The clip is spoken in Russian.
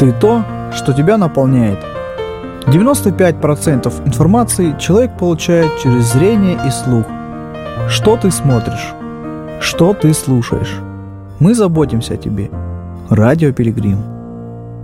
Ты то, что тебя наполняет. 95% информации человек получает через зрение и слух. Что ты смотришь? Что ты слушаешь? Мы заботимся о тебе. Радио Пилигрим.